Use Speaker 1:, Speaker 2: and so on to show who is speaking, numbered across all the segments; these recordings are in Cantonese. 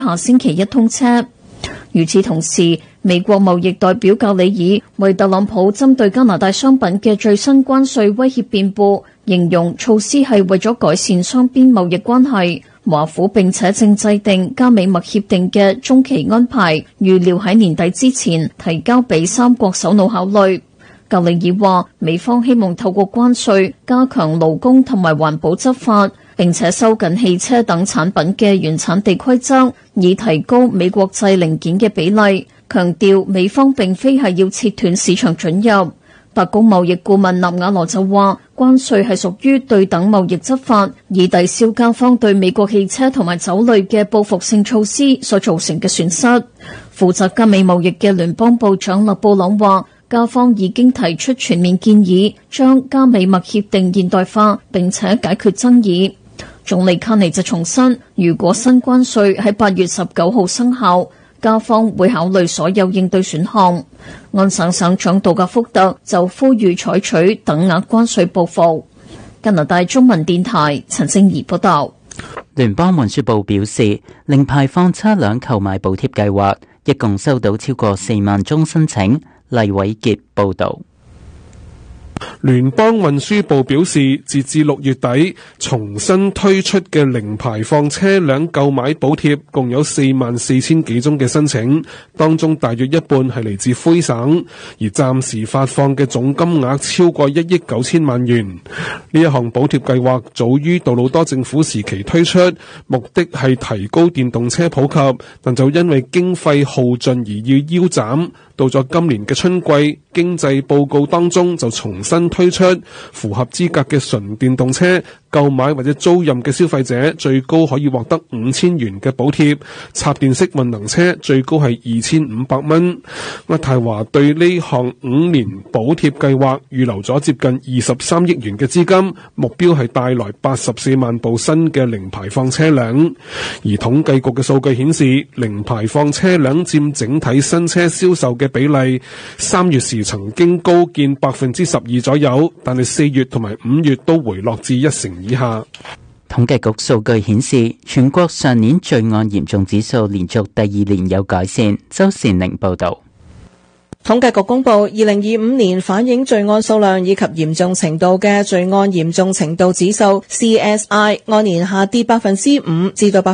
Speaker 1: 下星期一通車。與此同時，美國貿易代表格里爾為特朗普針對加拿大商品嘅最新關稅威脅辯護，形容措施係為咗改善雙邊貿易關係。華府並且正制定加美墨協定嘅中期安排，預料喺年底之前提交俾三國首腦考慮。格里爾話，美方希望透過關稅加強勞工同埋環保執法，並且收緊汽車等產品嘅原產地規則，以提高美國製零件嘅比例。強調美方並非係要切斷市場准入。白宮貿易顧問納瓦羅就話，關稅係屬於對等貿易執法，以抵消加方對美國汽車同埋酒類嘅報復性措施所造成嘅損失。負責加美貿易嘅聯邦部長勒布朗話，加方已經提出全面建議，將加美墨協定現代化並且解決爭議。總理卡尼就重申，如果新關稅喺8月19號生效，加方會考慮所有應對選項。安省省長杜格福特就呼籲採取等額關稅報復。加拿大中文電台陳靜儀報道。
Speaker 2: 聯邦運輸部表示，零排放車輛購買補貼計劃一共收到超過4萬宗申請。黎偉傑報道。
Speaker 3: 聯邦運輸部表示，截至6月底，重新推出嘅零排放車輛購買補貼共有44000幾宗嘅申請，當中大約一半係嚟自魁省，而暫時發放嘅總金額超過1億9千萬元。呢一項補貼計劃早於杜魯多政府時期推出，目的係提高電動車普及，但就因為經費耗盡而要腰斬。到咗今年嘅春季，經濟報告當中就重新推出符合資格嘅純電動車購買或者租賃嘅消費者最高可以獲得5000元嘅補貼，插電式混能車最高係2500蚊。渥太華對呢項5年補貼計劃預留咗接近23億元嘅資金，目標係帶來84萬部新嘅零排放車輛。而統計局嘅數據顯示，零排放車輛佔整體新車銷售嘅比例，3月時曾經高見12%左右，但係4月同埋5月都回落至1成以下。
Speaker 2: 統計局數據顯示，全國上年罪案嚴重指數連續第2年有改善。周善寧報道。
Speaker 4: 統計局公布2025年反映罪案數量以及嚴重程度嘅罪案嚴重程度指數 CSI 按年下跌5%至到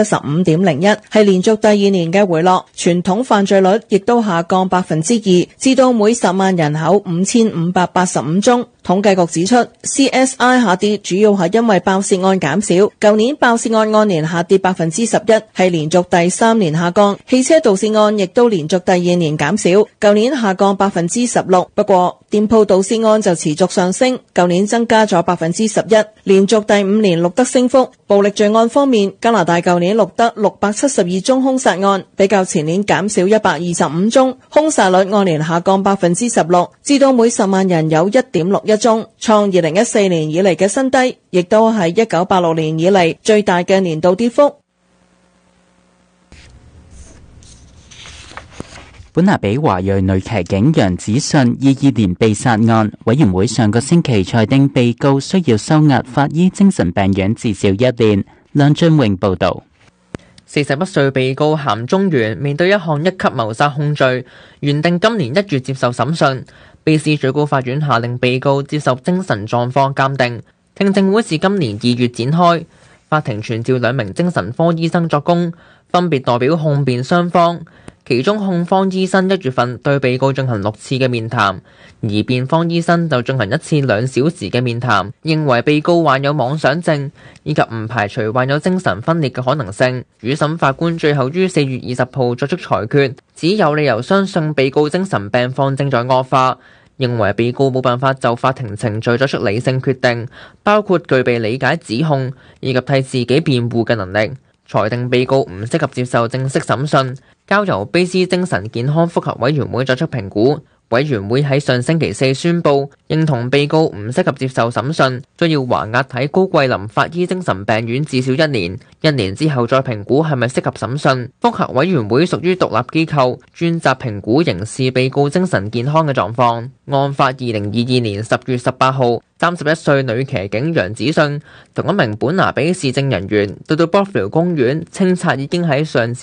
Speaker 4: 75.01%，係連續第2年嘅回落。傳統犯罪率亦都下降2%，至到每10萬人口5585宗。統計局指出 ，CSI 下跌主要係因為爆竊案減少，舊年爆竊案按年下跌11%，係連續第3年下降。汽車盜竊案亦都連續第2年減少，舊年下降16%。不過，店鋪盜竊案就持續上升，舊年增加咗11%，連續第5年錄得升幅。暴力罪案方面，加拿大舊年錄得672宗兇殺案，比較前年減少125宗，兇殺率按年下降16%，至到每10萬人有1.61宗，創2014年以嚟嘅新低，亦都係1986年以嚟最大嘅年度跌幅。
Speaker 2: 本拿比華裔女騎警楊子信22年被殺案，委員會上個星期裁定被告需要收押法醫精神病院至少1年。梁俊榮報導。
Speaker 5: 41歲被告鹹中原面對一項1級謀殺控罪，原定今年1月接受審訊。卑斯最高法院下令被告接受精神狀況鑑定，聽證會自今年2月展開。法庭傳召2名精神科醫生作供，分別代表控辯雙方。其中控方醫生1月份對被告進行6次嘅面談，而辯方醫生就進行1次2小時嘅面談，認為被告患有妄想症，以及唔排除患有精神分裂嘅可能性。主審法官最後於4月20號作出裁決，只有理由相信被告精神病況正在惡化，認為被告冇辦法就法庭程序作出理性決定，包括具備理解指控以及替自己辯護嘅能力，裁定被告唔適合接受正式審訊，交由卑斯精神健康複核委員會作出評估。 委員會喺上星期四宣布，認同被告唔適合接受審訊，需要還押喺高桂林法醫精神病院至少1年，1年之後再評估係咪適合審訊。覆核委員會屬於獨立機構，專責評估刑事被告精神健康嘅狀況。案發2022年10月18號，31歲女騎警楊子信同一名本拿比市政人員到 Brookville 公園清拆已經喺上